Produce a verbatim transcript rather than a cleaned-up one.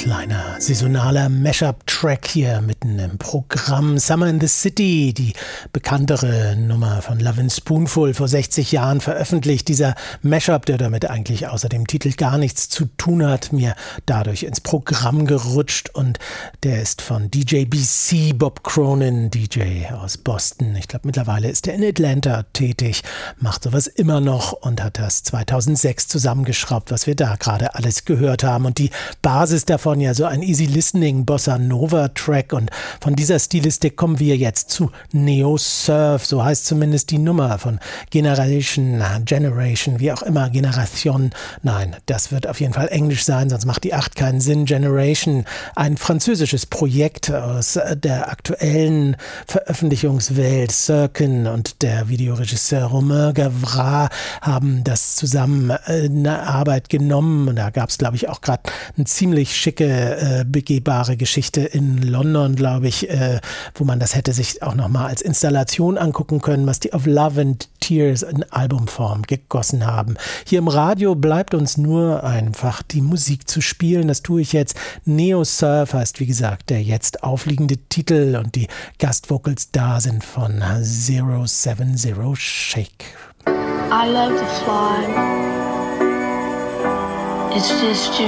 kleiner saisonaler Mashup-Track hier mitten im Programm. Summer in the City, die bekanntere Nummer von Lovin' Spoonful, vor sechzig Jahren veröffentlicht. Dieser Mashup, der damit eigentlich außer dem Titel gar nichts zu tun hat, mir dadurch ins Programm gerutscht, und der ist von D J B C, Bob Cronin, D J aus Boston. Ich glaube, mittlerweile ist er in Atlanta tätig, macht sowas immer noch und hat das zweitausendsechs zusammengeschraubt, was wir da gerade alles gehört haben. Und die Basis davon ja so ein Easy-Listening Bossa-Nova-Track, und von dieser Stilistik kommen wir jetzt zu Neo-Surf, so heißt zumindest die Nummer von Generation, Generation, wie auch immer, Generation, nein, das wird auf jeden Fall Englisch sein, sonst macht die acht keinen Sinn. Generation, ein französisches Projekt aus der aktuellen Veröffentlichungswelt. Sirkin und der Videoregisseur Romain Gavras haben das zusammen in Arbeit genommen, und da gab es, glaube ich, auch gerade eine ziemlich schicke, äh, begehbare Geschichte in London, glaube ich, äh, wo man das hätte sich auch nochmal als Installation angucken können, was die Of Love and Tears in Albumform gegossen haben. Hier im Radio bleibt uns nur einfach die Musik zu spielen. Das tue ich jetzt. Neo Surf heißt, wie gesagt, der jetzt aufliegende Titel, und die Gastvocals da sind von zero seven zero Shake. I love to fly. It's just you.